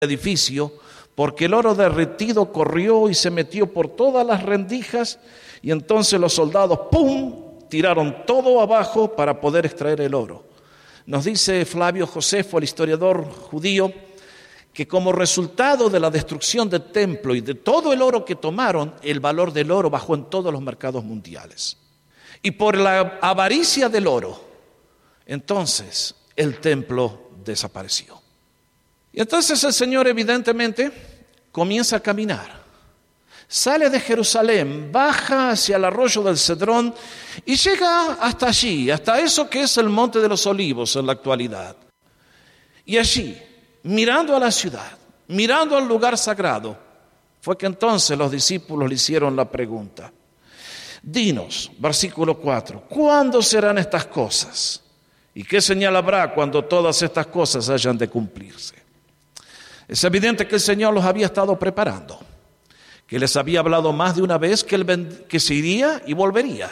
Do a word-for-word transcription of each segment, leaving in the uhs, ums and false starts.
edificio, porque el oro derretido corrió y se metió por todas las rendijas, y entonces los soldados, ¡pum!, tiraron todo abajo para poder extraer el oro. Nos dice Flavio Josefo, el historiador judío, que como resultado de la destrucción del templo y de todo el oro que tomaron, el valor del oro bajó en todos los mercados mundiales. Y por la avaricia del oro, entonces el templo desapareció. Y entonces el Señor evidentemente comienza a caminar. Sale de Jerusalén, baja hacia el arroyo del Cedrón y llega hasta allí, hasta eso que es el Monte de los Olivos en la actualidad. Y allí, mirando a la ciudad, mirando al lugar sagrado, fue que entonces los discípulos le hicieron la pregunta. Dinos, versículo cuatro, ¿cuándo serán estas cosas? ¿Y qué señal habrá cuando todas estas cosas hayan de cumplirse? Es evidente que el Señor los había estado preparando, que les había hablado más de una vez que, él, que se iría y volvería.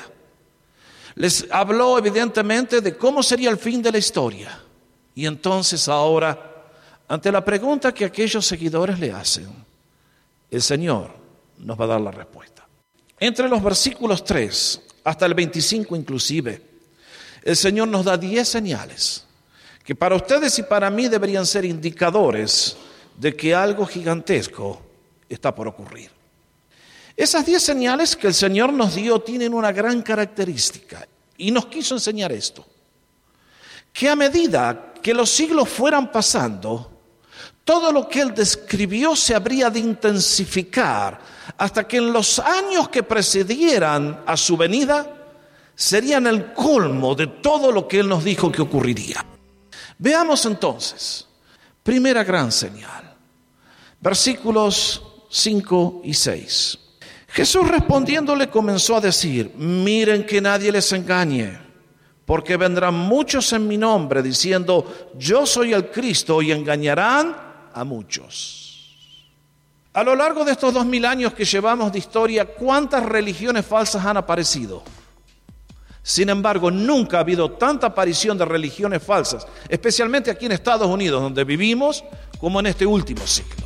Les habló evidentemente de cómo sería el fin de la historia. Y entonces ahora, ante la pregunta que aquellos seguidores le hacen, el Señor nos va a dar la respuesta. Entre los versículos tres hasta el veinticinco inclusive, el Señor nos da diez señales que para ustedes y para mí deberían ser indicadores de que algo gigantesco está por ocurrir. Esas diez señales que el Señor nos dio tienen una gran característica y nos quiso enseñar esto, que a medida que los siglos fueran pasando, todo lo que Él describió se habría de intensificar hasta que en los años que precedieran a su venida serían el colmo de todo lo que Él nos dijo que ocurriría. Veamos entonces, primera gran señal, versículos cinco y seis. Jesús respondiéndole comenzó a decir, miren que nadie les engañe, porque vendrán muchos en mi nombre diciendo, yo soy el Cristo, y engañarán a muchos. A lo largo de estos dos mil años que llevamos de historia, ¿cuántas religiones falsas han aparecido? Sin embargo, nunca ha habido tanta aparición de religiones falsas, especialmente aquí en Estados Unidos, donde vivimos, como en este último siglo.